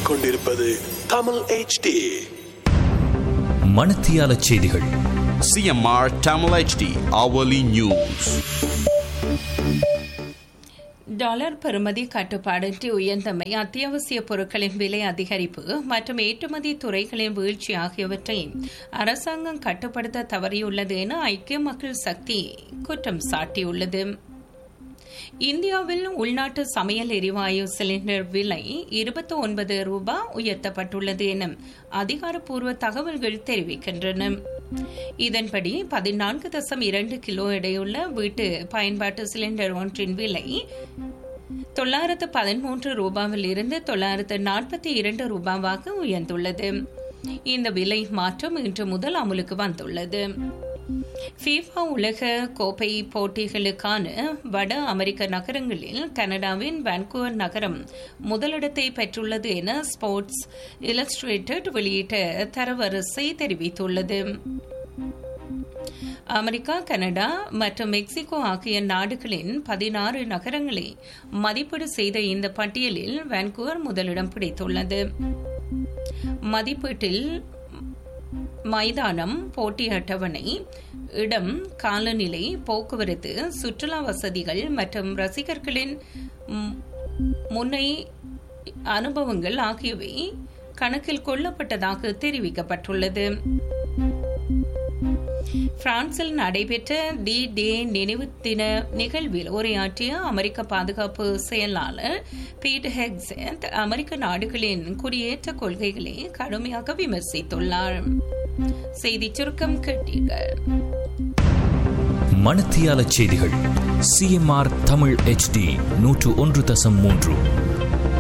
கேட்டுக்கொண்டிருப்பது தமிழ் HD. மணத்தியால செய்திகள். CMR Tamil HD hourly news. Dollar பெறுமதி கட்டுப்பாடின்றி உயர்ந்தமை, அத்தியாவசிய பொருட்களின் விலை அதிகரிப்பு மற்றும் ஏற்றுமதி துறைகளின் வீழ்ச்சி ஆகியவற்றை அரசாங்கம் கட்டுப்படுத்த தவறியுள்ளது என ஐக்கிய மக்கள் சக்தி குற்றம் சாட்டியுள்ளது. இந்தியாவில் உள்நாட்டு சமையல் எரிவாயு சிலிண்டர் விலை ரூபாய் 29 உயர்த்தப்பட்டுள்ளது என அதிகாரப்பூர்வ தகவல்கள் தெரிவிக்கின்றன. இதன்படி 14.2 கிலோ எடையுள்ள வீட்டு பயன்பாட்டு சிலிண்டர் ஒன்றின் விலை 913 ரூபாவில் இருந்து 942 ரூபாவாக உயர்ந்துள்ளது. இந்த விலை மாற்றம் இன்று முதல் அமலுக்கு வந்துள்ளது. FIFA உலக கோப்பை போட்டிகளுக்கான வட அமெரிக்க நகரங்களில் கனடாவின் வான்கூவர் நகரம் முதலிடத்தை பெற்றுள்ளது என ஸ்போர்ட்ஸ் இல்லஸ்ட்ரேட்டட் வெளியிட்ட தரவரிசை தெரிவித்துள்ளது. அமெரிக்கா, கனடா மற்றும் மெக்சிகோ ஆகிய நாடுகளின் 16 நகரங்களை மதிப்பீடு செய்த இந்த பட்டியலில் வான்கூவர் முதலிடம் பிடித்துள்ளது. மதிப்பீட்டில் மைதானம், போட்டி அட்டவணை, இடம், காலநிலை, போக்குவரத்து, சுற்றுலா வசதிகள் மற்றும் ரசிகர்களின் முன்னை அனுபவங்கள் ஆகியவை கணக்கில் கொள்ளப்பட்டதாக தெரிவிக்கப்பட்டுள்ளது. பிரான்சில் நடைபெற்ற டி டே நினைவு தின நிகழ்வில் உரையாற்றிய அமெரிக்க பாதுகாப்பு செயலாளர் பீட் ஹெக்ஸெட் அமெரிக்க நாடுகளின் குடியேற்ற கொள்கைகளை கடுமையாக விமர்சித்துள்ளார். செய்தி சுருக்கம் கேட்டீர்கள். மணத்தியால செய்திகள். CMR Tamil HD 101.3.